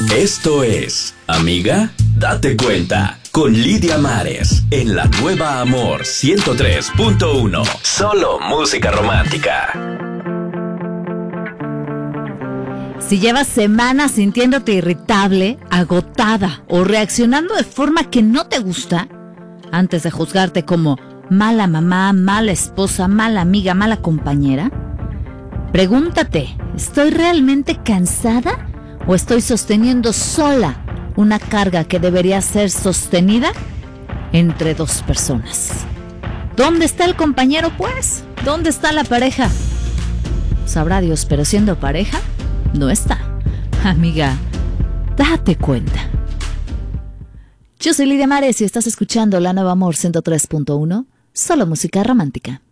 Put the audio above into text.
Esto es Amiga, date cuenta, con Lidia Mares, en la nueva Amor 103.1. Solo música romántica. Si llevas semanas sintiéndote irritable, agotada o reaccionando de forma que no te gusta, antes de juzgarte como mala mamá, mala esposa, mala amiga, mala compañera, pregúntate, ¿estoy realmente cansada o estoy sosteniendo sola una carga que debería ser sostenida entre dos personas? ¿Dónde está el compañero, pues? ¿Dónde está la pareja? Sabrá Dios, pero siendo pareja, no está. Amiga, date cuenta. Yo soy Lidia Mares y estás escuchando La Nueva Amor 103.1, solo música romántica.